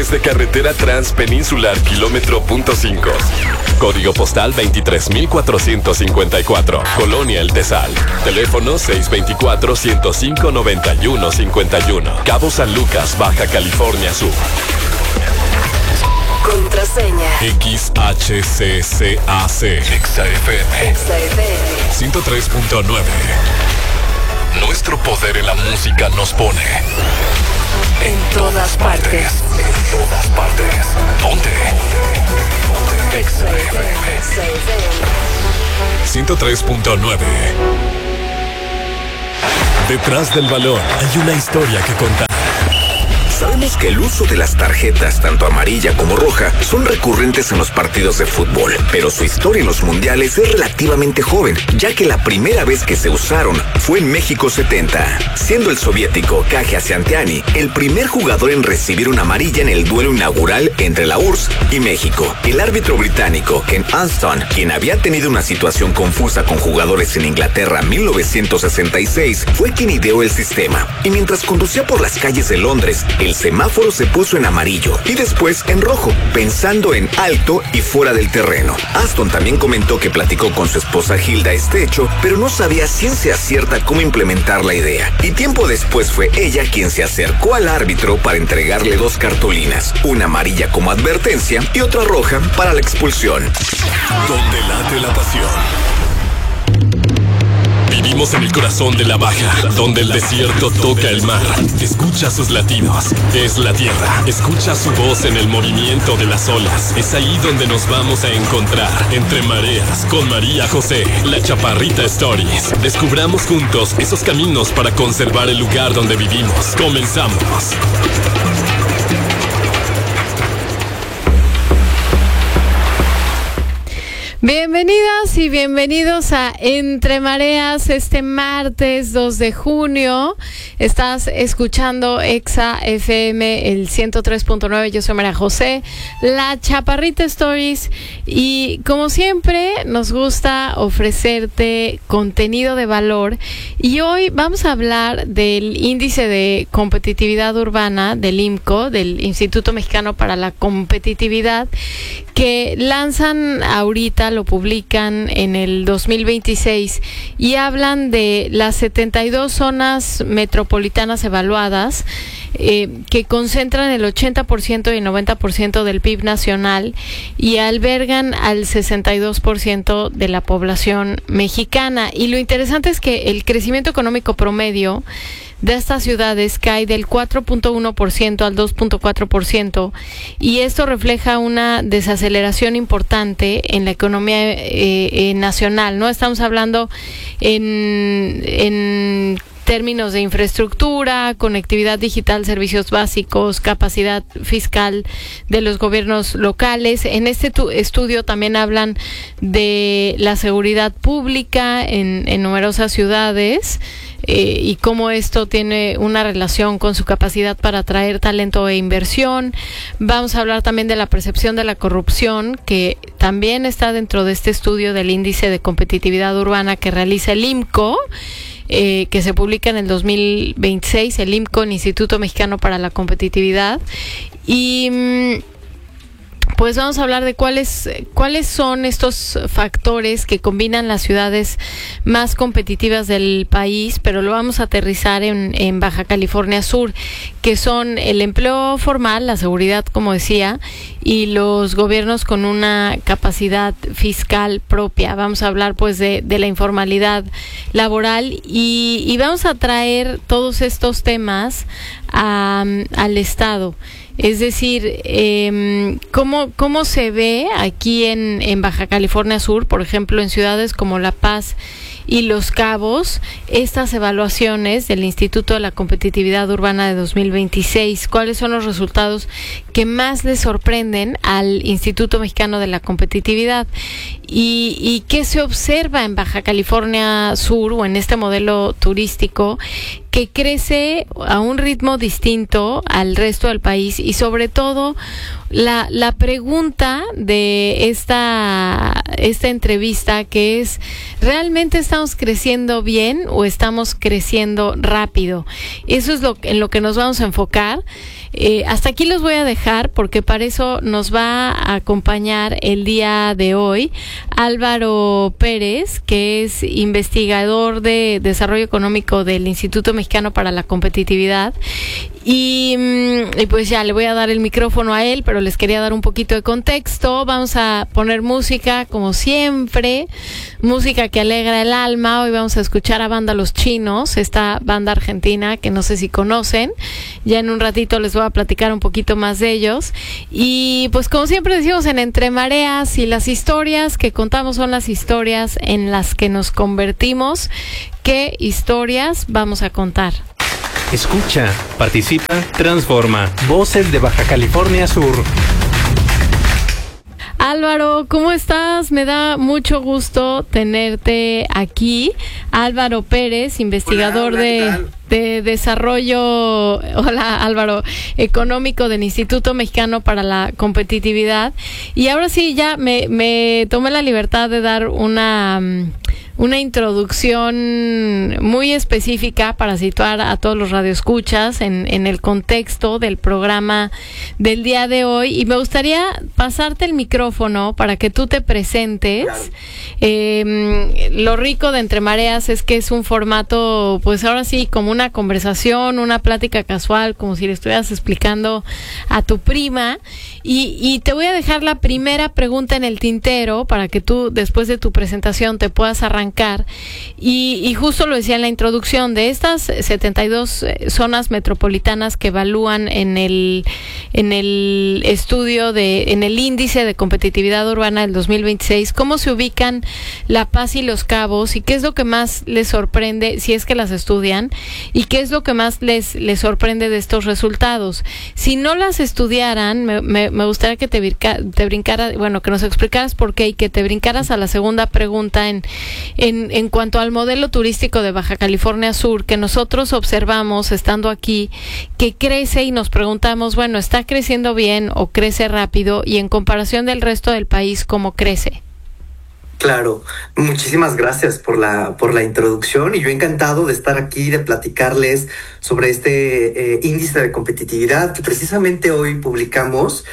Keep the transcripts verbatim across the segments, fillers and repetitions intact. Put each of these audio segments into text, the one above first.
desde carretera transpeninsular kilómetro punto cinco. Código postal veintitrés mil cuatrocientos cincuenta y cuatro. Colonia El Tesal. Teléfono seis dos cuatro, ciento cinco, noventa y uno cincuenta y uno. Cabo San Lucas, Baja California Sur. Contraseña X H C C A C Exa F M Exa F M ciento tres punto nueve. Nuestro poder en la música nos pone en todas partes. En todas partes. ¿Dónde? Exa F M ciento tres punto nueve. Detrás del balón hay una historia que contar. Sabemos que el uso de las tarjetas, tanto amarilla como roja, son recurrentes en los partidos de fútbol, pero su historia en los mundiales es relativamente joven, ya que la primera vez que se usaron fue en México setenta, siendo el soviético Kaja Saakashvili el primer jugador en recibir una amarilla en el duelo inaugural entre la U R S S y México. El árbitro británico Ken Anston, quien había tenido una situación confusa con jugadores en Inglaterra en mil novecientos sesenta y seis, fue quien ideó el sistema, y mientras conducía por las calles de Londres, el semáforo se puso en amarillo y después en rojo, pensando en alto y fuera del terreno. Aston también comentó que platicó con su esposa Hilda este hecho, pero no sabía ciencia cierta cómo implementar la idea. Y tiempo después fue ella quien se acercó al árbitro para entregarle dos cartulinas, una amarilla como advertencia y otra roja para la expulsión. Donde late la pasión. Vivimos en el corazón de la Baja, donde el desierto toca el mar. Escucha sus latidos, es la tierra. Escucha su voz en el movimiento de las olas. Es ahí donde nos vamos a encontrar, entre mareas, con María José, la Chaparrita Stories. Descubramos juntos esos caminos para conservar el lugar donde vivimos. Comenzamos. Bienvenidas y bienvenidos a Entre Mareas este martes dos de junio. Estás escuchando Exa F M, el ciento tres punto nueve. Yo soy María José, la Chaparrita Stories, y como siempre nos gusta ofrecerte contenido de valor. Y hoy vamos a hablar del índice de competitividad urbana del I M C O, del Instituto Mexicano para la Competitividad, que lanzan ahorita, lo publican en el dos mil veintiséis, y hablan de las setenta y dos zonas metropolitanas evaluadas, eh, que concentran el ochenta por ciento y el noventa por ciento del P I B nacional y albergan al sesenta y dos por ciento de la población mexicana. Y lo interesante es que el crecimiento económico promedio de estas ciudades cae del cuatro punto uno por ciento al dos punto cuatro por ciento, y esto refleja una desaceleración importante en la economía eh, eh, nacional, ¿no? Estamos hablando en, en términos de infraestructura, conectividad digital, servicios básicos, capacidad fiscal de los gobiernos locales. En este tu, estudio también hablan de la seguridad pública en, en numerosas ciudades, Eh, y cómo esto tiene una relación con su capacidad para atraer talento e inversión. Vamos a hablar también de la percepción de la corrupción, que también está dentro de este estudio del índice de competitividad urbana que realiza el I M C O, eh, que se publica en el dos mil veintiséis, el I M C O, el Instituto Mexicano para la Competitividad. Y mmm, pues vamos a hablar de cuáles cuáles son estos factores que combinan las ciudades más competitivas del país, pero lo vamos a aterrizar en, en Baja California Sur, que son el empleo formal, la seguridad, como decía, y los gobiernos con una capacidad fiscal propia. Vamos a hablar pues de, de la informalidad laboral, y, y vamos a traer todos estos temas a, al Estado. Es decir, eh, ¿cómo, cómo se ve aquí en, en Baja California Sur, por ejemplo, en ciudades como La Paz y Los Cabos, estas evaluaciones del Instituto de la Competitividad Urbana de dos mil veintiséis? ¿Cuáles son los resultados que más les sorprenden al Instituto Mexicano de la Competitividad? y, y qué se observa en Baja California Sur o en este modelo turístico que crece a un ritmo distinto al resto del país, y sobre todo la, la pregunta de esta, esta entrevista, que es: ¿realmente estamos creciendo bien o estamos creciendo rápido? Eso es lo en lo que nos vamos a enfocar. Eh, hasta aquí los voy a dejar, porque para eso nos va a acompañar el día de hoy Álvaro Pérez, que es investigador de desarrollo económico del Instituto Mexicano para la Competitividad. Y, y pues ya le voy a dar el micrófono a él, pero les quería dar un poquito de contexto. Vamos a poner música, como siempre, música que alegra el alma. Hoy vamos a escuchar a Banda Los Chinos, esta banda argentina que no sé si conocen. Ya en un ratito les voy a platicar un poquito más de ellos. Y pues como siempre decimos en Entre Mareas, y las historias que contamos son las historias en las que nos convertimos. ¿Qué historias vamos a contar? Escucha, participa, transforma. Voces de Baja California Sur. Álvaro, ¿cómo estás? Me da mucho gusto tenerte aquí. Álvaro Pérez, investigador hola, hola, de, de desarrollo, hola Álvaro, económico del Instituto Mexicano para la Competitividad. Y ahora sí, ya me, me tomé la libertad de dar una... una introducción muy específica para situar a todos los radioescuchas en, en el contexto del programa del día de hoy, y me gustaría pasarte el micrófono para que tú te presentes. Claro. Eh, lo rico de Entre Mareas es que es un formato, pues ahora sí, como una conversación, una plática casual, como si le estuvieras explicando a tu prima, y, y te voy a dejar la primera pregunta en el tintero para que tú, después de tu presentación, te puedas arrancar. Y, y justo lo decía en la introducción, de estas setenta y dos zonas metropolitanas que evalúan en el en el estudio de en el índice de competitividad urbana del dos mil veintiséis, ¿cómo se ubican La Paz y Los Cabos? ¿Y qué es lo que más les sorprende, si es que las estudian? ¿Y qué es lo que más les les sorprende de estos resultados? Si no las estudiaran, me, me, me gustaría que te, brinca, te brincara, bueno, que nos explicaras por qué, y que te brincaras a la segunda pregunta en En, en cuanto al modelo turístico de Baja California Sur, que nosotros observamos estando aquí, que crece, y nos preguntamos, bueno, ¿está creciendo bien o crece rápido? Y en comparación del resto del país, ¿cómo crece? Claro, muchísimas gracias por la, por la introducción, y yo encantado de estar aquí, de platicarles sobre este eh, índice de competitividad que precisamente hoy publicamos.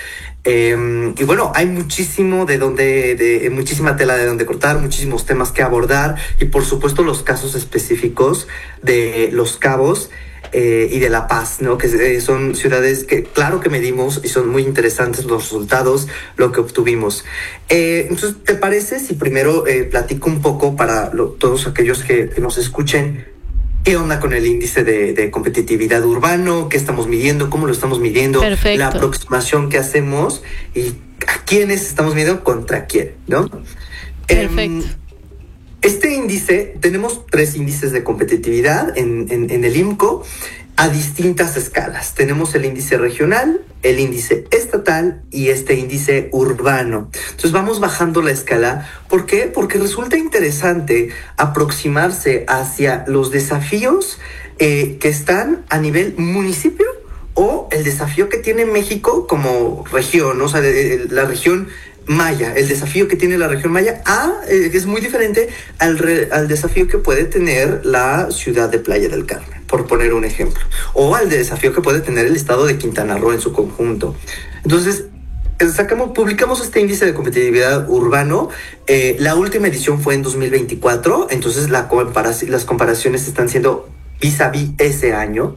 Eh, y bueno, hay muchísimo de donde, de, muchísima tela de donde cortar, muchísimos temas que abordar, y por supuesto los casos específicos de Los Cabos eh, y de La Paz, ¿no? Que eh, son ciudades que claro que medimos, y son muy interesantes los resultados, lo que obtuvimos. Eh, entonces, ¿te parece si primero eh, platico un poco para lo, todos aquellos que, que nos escuchen? ¿Qué onda con el índice de, de competitividad urbano? ¿Qué estamos midiendo? ¿Cómo lo estamos midiendo? Perfecto. La aproximación que hacemos y a quiénes estamos midiendo, contra quién, ¿no? Perfecto. Eh, este índice, tenemos tres índices de competitividad en, en, en el I M C O a distintas escalas. Tenemos el índice regional, el índice estatal y este índice urbano. Entonces vamos bajando la escala. ¿Por qué? Porque resulta interesante aproximarse hacia los desafíos eh, que están a nivel municipio, o el desafío que tiene México como región, ¿no? O sea, de, de, la región maya, el desafío que tiene la región maya a, eh, es muy diferente al, re, al desafío que puede tener la ciudad de Playa del Carmen, por poner un ejemplo, o al desafío que puede tener el estado de Quintana Roo en su conjunto. Entonces, sacamos, publicamos este índice de competitividad urbano. Eh, la última edición fue en dos mil veinticuatro, entonces la comparac- las comparaciones están siendo vis a vis ese año.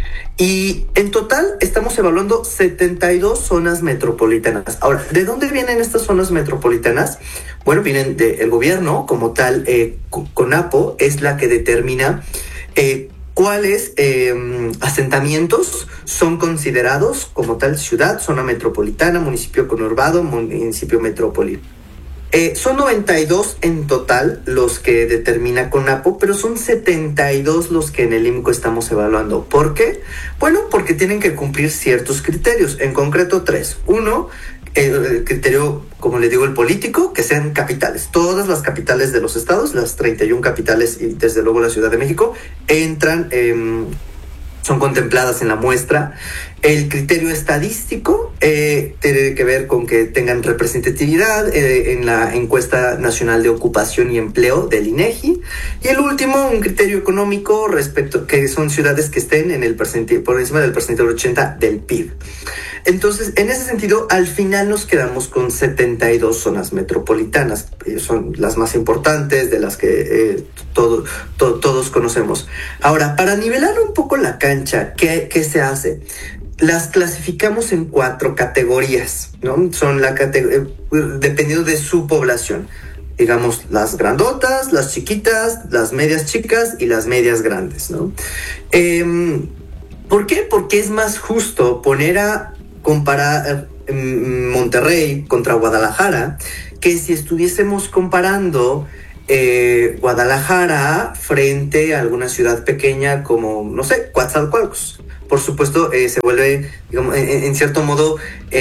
Y en total estamos evaluando setenta y dos zonas metropolitanas. Ahora, ¿de dónde vienen estas zonas metropolitanas? Bueno, vienen del gobierno como tal. eh, CONAPO es la que determina eh, cuáles eh, asentamientos son considerados como tal ciudad, zona metropolitana, municipio conurbado, municipio metrópoli. Eh, son noventa y dos en total los que determina CONAPO, pero son setenta y dos los que en el I M C O estamos evaluando. ¿Por qué? Bueno, porque tienen que cumplir ciertos criterios, en concreto tres. Uno, el, el criterio, como le digo, el político, que sean capitales. Todas las capitales de los estados, las treinta y una capitales y desde luego la Ciudad de México, entran, eh, son contempladas en la muestra. El criterio estadístico eh, tiene que ver con que tengan representatividad eh, en la encuesta nacional de ocupación y empleo del INEGI. Y el último, un criterio económico respecto que son ciudades que estén en el percentil, por encima del percentil ochenta del P I B. Entonces, en ese sentido, al final nos quedamos con setenta y dos zonas metropolitanas. Son las más importantes, de las que eh, todo, to, todos conocemos. Ahora, para nivelar un poco la cancha, ¿qué, qué se hace? Las clasificamos en cuatro categorías, ¿no? Son la categoría, dependiendo de su población. Digamos, las grandotas, las chiquitas, las medias chicas y las medias grandes, ¿no? Eh, ¿Por qué? Porque es más justo poner a comparar Monterrey contra Guadalajara que si estuviésemos comparando eh, Guadalajara frente a alguna ciudad pequeña como, no sé, Coatzacoalcos. Por supuesto, eh, se vuelve, digamos, en, en cierto modo,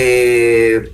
eh,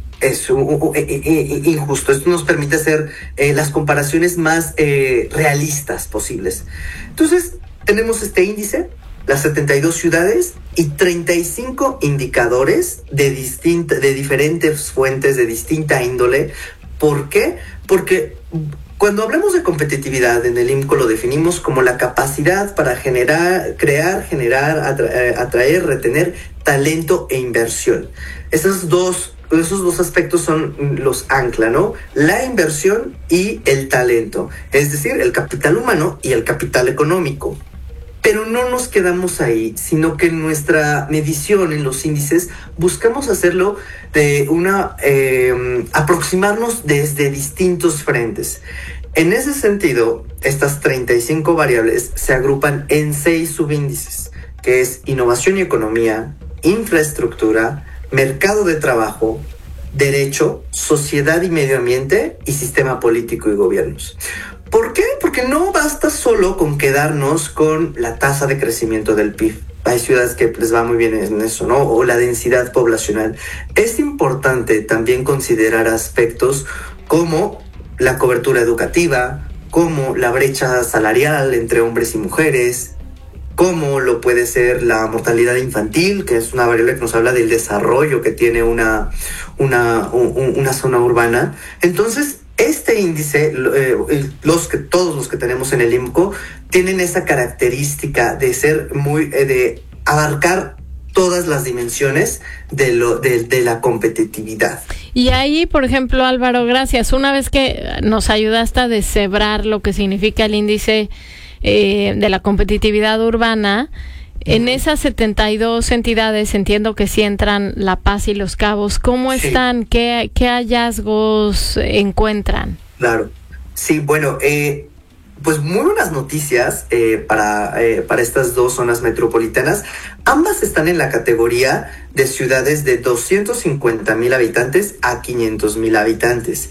es uh, uh, uh, uh, injusto. Esto nos permite hacer eh, las comparaciones más eh, realistas posibles. Entonces, tenemos este índice, las setenta y dos ciudades y treinta y cinco indicadores de, distinta, de diferentes fuentes, de distinta índole. ¿Por qué? Porque cuando hablamos de competitividad en el I M C O lo definimos como la capacidad para generar, crear, generar, atraer, atraer, retener talento e inversión. Esos dos, esos dos aspectos son los ancla, ¿no? La inversión y el talento, es decir, el capital humano y el capital económico. Pero no nos quedamos ahí, sino que en nuestra medición, en los índices, buscamos hacerlo de una, eh, aproximarnos desde distintos frentes. En ese sentido, estas treinta y cinco variables se agrupan en seis subíndices, que es innovación y economía, infraestructura, mercado de trabajo, derecho, sociedad y medio ambiente y sistema político y gobiernos. ¿Por qué? Porque no basta solo con quedarnos con la tasa de crecimiento del P I B. Hay ciudades que les va muy bien en eso, ¿no? O la densidad poblacional. Es importante también considerar aspectos como la cobertura educativa, como la brecha salarial entre hombres y mujeres, como lo puede ser la mortalidad infantil, que es una variable que nos habla del desarrollo que tiene una, una, un, una zona urbana. Entonces, este índice, eh, los que, todos los que tenemos en el I M C O, tienen esa característica de ser muy, eh, de abarcar todas las dimensiones de, lo, de, de la competitividad. Y ahí, por ejemplo, Álvaro, gracias. Una vez que nos ayudaste a deshebrar lo que significa el índice eh, de la competitividad urbana, en esas setenta y dos entidades entiendo que sí entran La Paz y Los Cabos. ¿Cómo sí. están? ¿Qué, qué hallazgos encuentran? Claro. Sí, bueno, eh, pues muy buenas noticias eh, para, eh, para estas dos zonas metropolitanas. Ambas están en la categoría de ciudades de doscientos cincuenta mil habitantes a quinientos mil habitantes.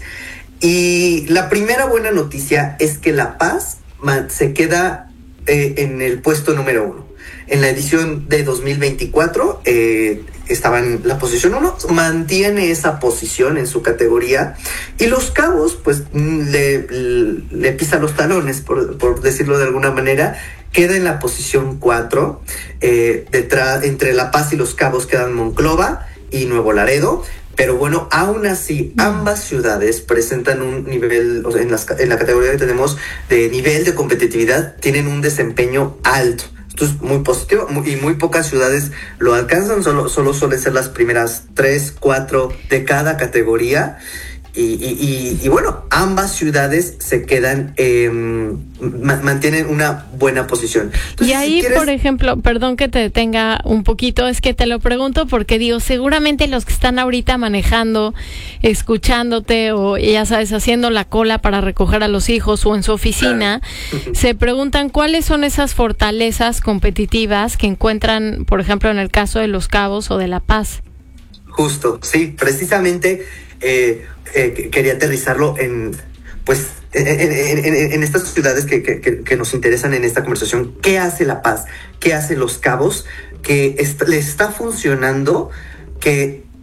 Y la primera buena noticia es que La Paz se queda eh, en el puesto número uno. En la edición de dos mil veinticuatro eh, estaba en la posición uno, mantiene esa posición en su categoría, y Los Cabos pues le, le, le pisa los talones, por, por decirlo de alguna manera, queda en la posición cuatro, eh, detrás, entre La Paz y Los Cabos quedan Monclova y Nuevo Laredo. Pero bueno, aún así, ambas ciudades presentan un nivel, o sea, en, las, en la categoría que tenemos de nivel de competitividad, tienen un desempeño alto. Esto es muy positivo y muy pocas ciudades lo alcanzan, solo, solo suelen ser las primeras tres, cuatro de cada categoría. Y, y, y, y bueno, ambas ciudades se quedan, eh, ma- mantienen una buena posición. Entonces, y ahí, si quieres... por ejemplo, perdón que te detenga un poquito, es que te lo pregunto porque digo, seguramente los que están ahorita manejando, escuchándote o ya sabes, haciendo la cola para recoger a los hijos o en su oficina, claro. se preguntan cuáles son esas fortalezas competitivas que encuentran, por ejemplo, en el caso de Los Cabos o de La Paz. Justo, sí, precisamente... Eh, eh, quería aterrizarlo en pues en, en, en, en estas ciudades que, que, que nos interesan en esta conversación. ¿Qué hace La Paz? ¿Qué hace Los Cabos? Que est- le está funcionando que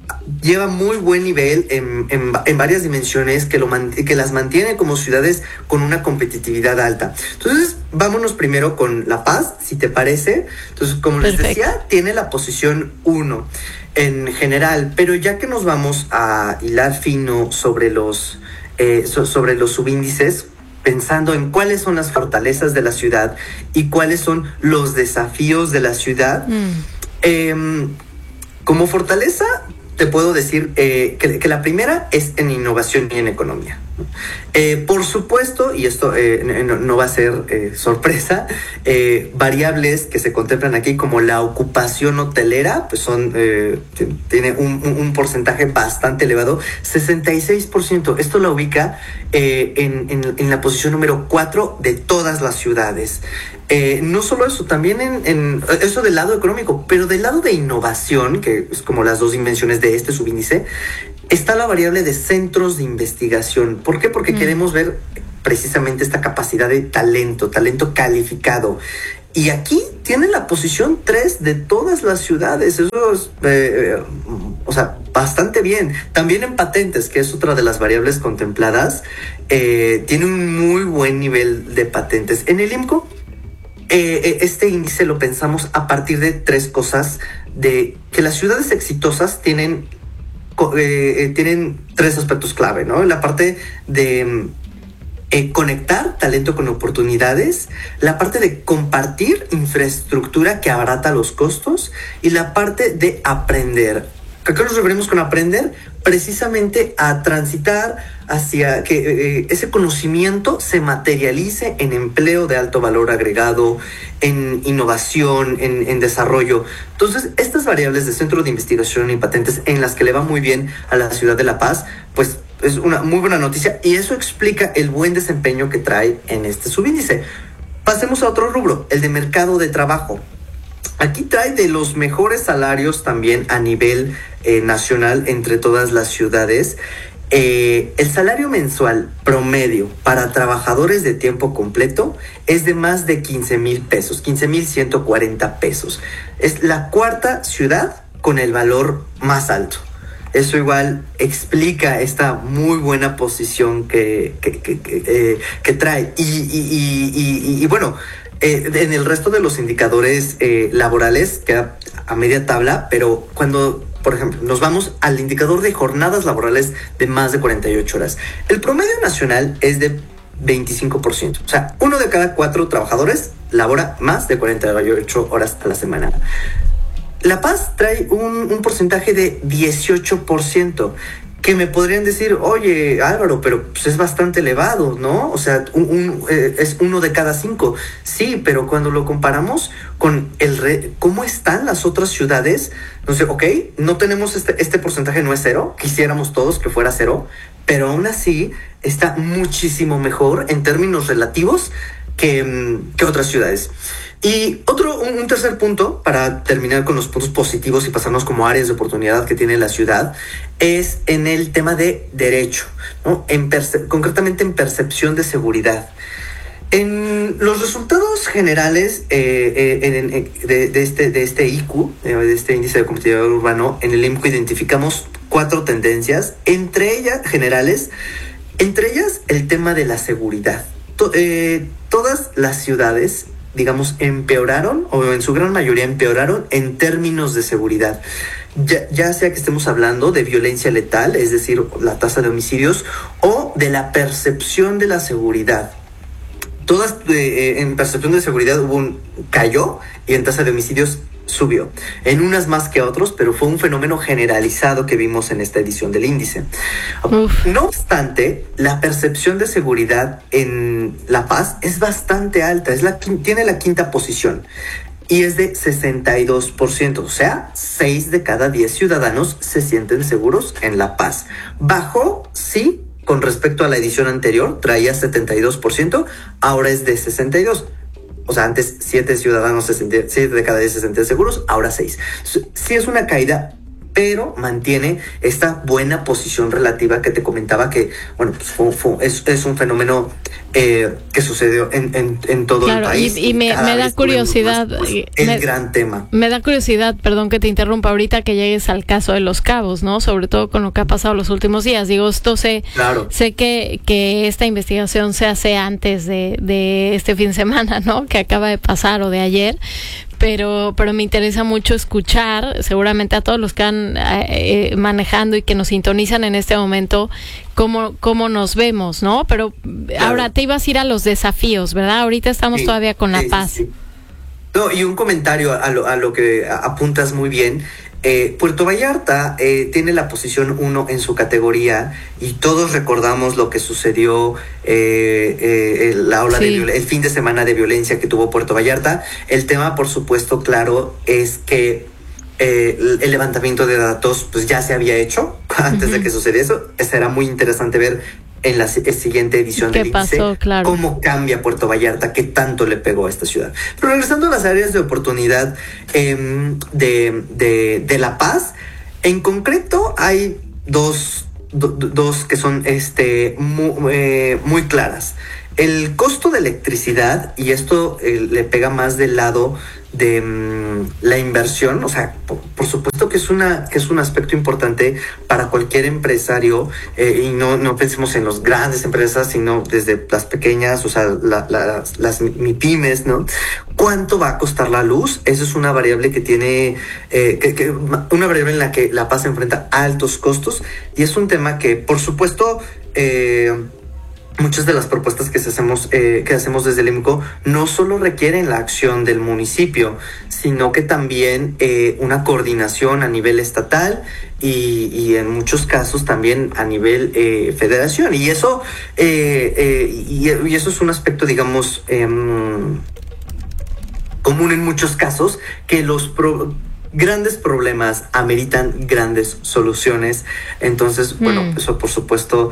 lleva muy buen nivel en, en, en varias dimensiones que, lo man, que las mantiene como ciudades con una competitividad alta. Entonces, vámonos primero con La Paz, si te parece. Entonces, como Perfecto. les decía, tiene la posición uno en general, pero ya que nos vamos a hilar fino sobre los, eh, so, sobre los subíndices, pensando en cuáles son las fortalezas de la ciudad y cuáles son los desafíos de la ciudad, mm. eh, como fortaleza te puedo decir eh, que, que la primera es en innovación y en economía. Eh, por supuesto, y esto eh, no, no va a ser eh, sorpresa, eh, variables que se contemplan aquí como la ocupación hotelera, pues son eh, tiene un, un, un porcentaje bastante elevado, sesenta y seis por ciento. Esto la ubica eh, en, en, en la posición número cuatro de todas las ciudades. Eh, no solo eso, también en, en eso del lado económico, pero del lado de innovación, que es como las dos dimensiones de este subíndice, está la variable de centros de investigación. ¿Por qué? Porque mm. queremos ver precisamente esta capacidad de talento, talento calificado. Y aquí tiene la posición tres de todas las ciudades. Eso es, eh, o sea, bastante bien. También en patentes, que es otra de las variables contempladas, eh, tiene un muy buen nivel de patentes. En el IMCO, eh, este índice lo pensamos a partir de tres cosas, de que las ciudades exitosas tienen Eh, tienen tres aspectos clave, ¿no? La parte de eh, conectar talento con oportunidades, la parte de compartir infraestructura que abarata los costos y la parte de aprender. ¿A qué nos referimos con aprender? Precisamente a transitar hacia que eh, ese conocimiento se materialice en empleo de alto valor agregado, en innovación, en, en desarrollo. Entonces, estas variables de centro de investigación y patentes, en las que le va muy bien a la ciudad de La Paz, pues es una muy buena noticia, y eso explica el buen desempeño que trae en este subíndice. Pasemos a otro rubro, el de mercado de trabajo. Aquí trae de los mejores salarios también a nivel eh, nacional entre todas las ciudades. Eh, el salario mensual promedio para trabajadores de tiempo completo es de más de quince mil pesos, quince mil ciento cuarenta pesos. Es la cuarta ciudad con el valor más alto. Eso igual explica esta muy buena posición que, que, que, que, eh, que trae. Y, y, y, y, y bueno... Eh, en el resto de los indicadores eh, laborales queda a media tabla, pero cuando, por ejemplo, nos vamos al indicador de jornadas laborales de más de cuarenta y ocho horas, el promedio nacional es de veinticinco por ciento. O sea, uno de cada cuatro trabajadores labora más de cuarenta y ocho horas a la semana. La Paz trae un, un porcentaje de dieciocho por ciento. Que me podrían decir, oye, Álvaro, pero pues es bastante elevado, ¿no? O sea, un, un, eh, es uno de cada cinco. Sí, pero cuando lo comparamos con el re, cómo están las otras ciudades, no sé, ok, no tenemos este, este porcentaje, no es cero, quisiéramos todos que fuera cero, pero aún así está muchísimo mejor en términos relativos que, que otras ciudades. Y otro, un, un tercer punto, para terminar con los puntos positivos y pasarnos como áreas de oportunidad que tiene la ciudad, es en el tema de derecho, ¿no? En perce- concretamente en percepción de seguridad. En los resultados generales eh, eh, en, en, de, de, este, de este I Q, de este índice de competitividad urbano, en el IMCO identificamos cuatro tendencias, entre ellas generales, entre ellas el tema de la seguridad. To, eh, todas las ciudades, digamos, empeoraron, o en su gran mayoría empeoraron en términos de seguridad. Ya, ya sea que estemos hablando de violencia letal, es decir, la tasa de homicidios, o de la percepción de la seguridad. Todas eh, en percepción de seguridad hubo un cayó, y en tasa de homicidios subió. En unas más que otros, pero fue un fenómeno generalizado que vimos en esta edición del índice. Uf. No obstante, la percepción de seguridad en La Paz es bastante alta, es la, tiene la quinta posición y es de sesenta y dos por ciento, o sea, seis de cada diez ciudadanos se sienten seguros en La Paz. Bajó, sí, con respecto a la edición anterior, traía setenta y dos por ciento, ahora es de sesenta y dos por ciento. O sea, antes siete ciudadanos, se sentían, siete de cada diez se sentían seguros, ahora seis. Sí es una caída pero mantiene esta buena posición relativa que te comentaba que, bueno, pues fue, fue, es, es un fenómeno eh, que sucedió en, en, en todo claro, el país. Y, y me, me da curiosidad. Más, pues, el me, gran tema. Me da curiosidad, perdón que te interrumpa, ahorita que llegues al caso de Los Cabos, ¿no? Sobre todo con lo que ha pasado los últimos días. Digo, esto sé, claro. sé que, que esta investigación se hace antes de, de este fin de semana, ¿no? Que acaba de pasar o de ayer. Pero, pero me interesa mucho escuchar, seguramente a todos los que van eh, manejando y que nos sintonizan en este momento, cómo, cómo nos vemos, ¿no? Pero claro. Ahora te ibas a ir a los desafíos, ¿verdad? Ahorita estamos sí, todavía con La sí, Paz. Sí. No, y un comentario a lo, a lo que apuntas muy bien. Eh, Puerto Vallarta eh, tiene la posición uno en su categoría y todos recordamos lo que sucedió eh, eh, la ola sí. de el fin de semana de violencia que tuvo Puerto Vallarta. El tema, por supuesto, claro, es que eh, el levantamiento de datos pues ya se había hecho antes uh-huh. de que sucediera eso. Será muy interesante ver en la siguiente edición del índice, pasó? Claro. Cómo cambia Puerto Vallarta, qué tanto le pegó a esta ciudad. Pero regresando a las áreas de oportunidad eh, de, de, de La Paz, en concreto hay dos, do, dos que son este, muy, eh, muy claras. El costo de electricidad, y esto eh, le pega más del lado de um, la inversión, o sea, por, por supuesto que es una que es un aspecto importante para cualquier empresario, eh, y no, no pensemos en las grandes empresas, sino desde las pequeñas, o sea, la, la, las, las MIPYMES, ¿no? ¿Cuánto va a costar la luz? Eso es una variable que tiene, eh, que, que, una variable en la que La Paz enfrenta altos costos, y es un tema que, por supuesto, eh, muchas de las propuestas que hacemos, eh, que hacemos desde el IMCO no solo requieren la acción del municipio, sino que también eh, una coordinación a nivel estatal y, y en muchos casos también a nivel eh, federación. Y eso, eh, eh, y, y eso es un aspecto, digamos, eh, común en muchos casos, que los pro- grandes problemas ameritan grandes soluciones. Entonces, mm. bueno, eso por supuesto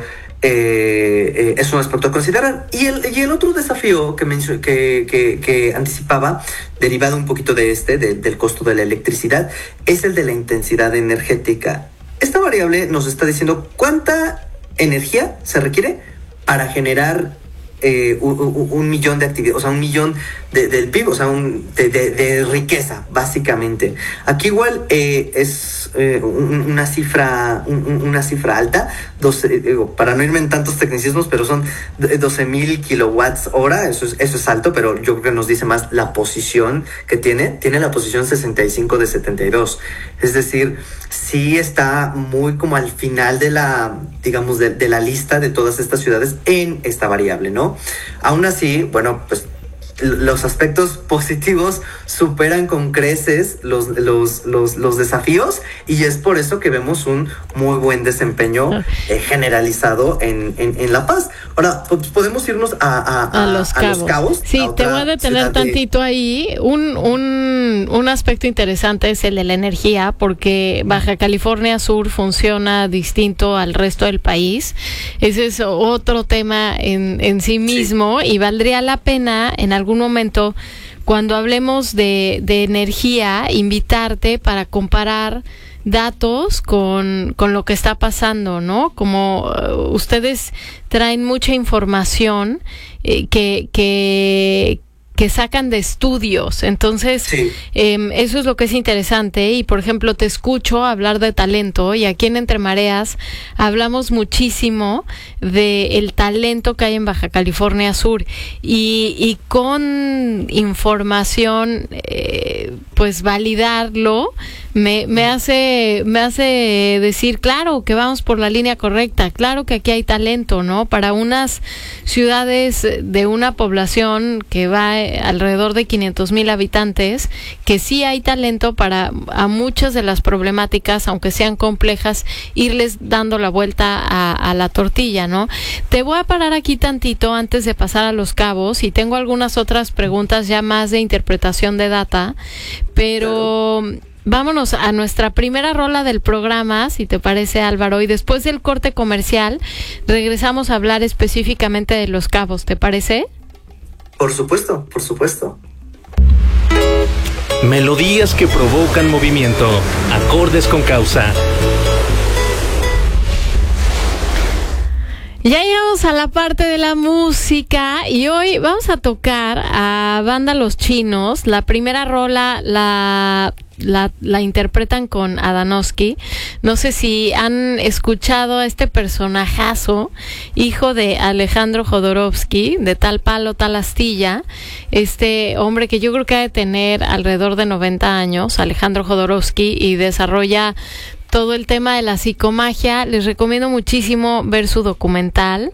eh, eh, es un aspecto a considerar. Y el, y el otro desafío que, mencio- que, que, que anticipaba, derivado un poquito de este, de, del costo de la electricidad, es el de la intensidad energética. Esta variable nos está diciendo cuánta energía se requiere para generar Eh, un, un, un millón de actividades, o sea, un millón de, del P I B, o sea, un, de, de, de riqueza, básicamente. Aquí igual eh, es eh, un, una cifra un, una cifra alta, doce, eh, para no irme en tantos tecnicismos, pero son doce mil kilowatts hora, eso es, eso es alto, pero yo creo que nos dice más la posición que tiene. Tiene la posición sesenta y cinco de setenta y dos, es decir, sí está muy como al final de la, digamos, de, de la lista de todas estas ciudades en esta variable, ¿no? Aún así, bueno, pues los aspectos positivos superan con creces los, los, los, los desafíos, y es por eso que vemos un muy buen desempeño eh, generalizado en, en, en La Paz. Ahora, pues podemos irnos a, a, a, a, los, a cabos. los Cabos. Sí, te voy a detener tantito de... ahí. Un, un, un aspecto interesante es el de la energía, porque Baja California Sur funciona distinto al resto del país. Ese es otro tema en, en sí mismo, sí. Y valdría la pena en algún momento, cuando hablemos de, de energía, invitarte para comparar datos con, con lo que está pasando, ¿no? Como uh, ustedes traen mucha información eh, que, que, que sacan de estudios, entonces sí. eh, eso es lo que es interesante. Y por ejemplo, te escucho hablar de talento, y aquí en Entre Mareas hablamos muchísimo de el talento que hay en Baja California Sur, y, y con información eh, pues validarlo me, me hace me hace decir, claro que vamos por la línea correcta, claro que aquí hay talento, ¿no? Para unas ciudades de una población que va alrededor de quinientos mil habitantes, que sí hay talento para a muchas de las problemáticas, aunque sean complejas, irles dando la vuelta a, a la tortilla, ¿no? Te voy a parar aquí tantito antes de pasar a Los Cabos, y tengo algunas otras preguntas ya más de interpretación de data, pero claro. Vámonos a nuestra primera rola del programa, si te parece, Álvaro, y después del corte comercial regresamos a hablar específicamente de Los Cabos, ¿te parece? Por supuesto, por supuesto. Melodías que provocan movimiento, acordes con causa. Ya llegamos a la parte de la música y hoy vamos a tocar a Banda Los Chinos. La primera rola la, la, la interpretan con Adanovsky. No sé si han escuchado a este personajazo, hijo de Alejandro Jodorowsky, de Tal Palo, Tal Astilla. Este hombre que yo creo que ha de tener alrededor de noventa años, Alejandro Jodorowsky, y desarrolla todo el tema de la psicomagia. Les recomiendo muchísimo ver su documental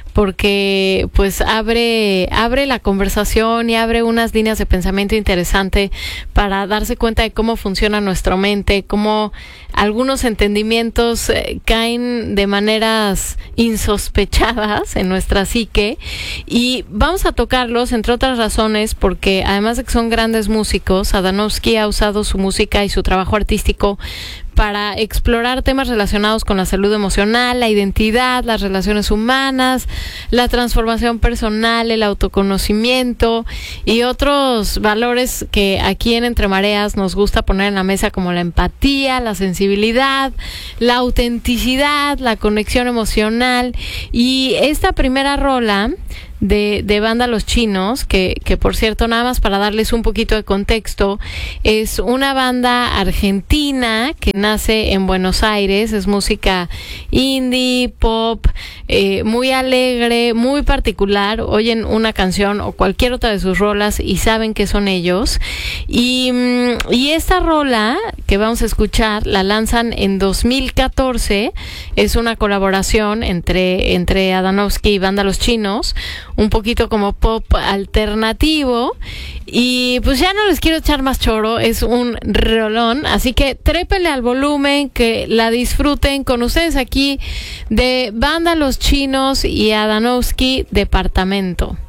porque pues abre abre la conversación y abre unas líneas de pensamiento interesante para darse cuenta de cómo funciona nuestra mente, cómo algunos entendimientos eh, caen de maneras insospechadas en nuestra psique, y vamos a tocarlos entre otras razones porque además de que son grandes músicos, Adanovsky ha usado su música y su trabajo artístico para explorar temas relacionados con la salud emocional, la identidad, las relaciones humanas, la transformación personal, el autoconocimiento y otros valores que aquí en Entre Mareas nos gusta poner en la mesa, como la empatía, la sensibilidad, la autenticidad, la conexión emocional. Y esta primera rola de, de Banda Los Chinos, que, que por cierto, nada más para darles un poquito de contexto, es una banda argentina que nace en Buenos Aires. Es música indie, pop, eh, muy alegre, muy particular. Oyen una canción o cualquier otra de sus rolas y saben que son ellos. Y, y esta rola que vamos a escuchar la lanzan en dos mil catorce. Es una colaboración entre, entre Adanovsky y Banda Los Chinos, un poquito como pop alternativo. Y pues ya no les quiero echar más choro, es un rolón, así que trépenle al volumen, que la disfruten con ustedes aquí de Banda Los Chinos y Adanovsky, Departamento.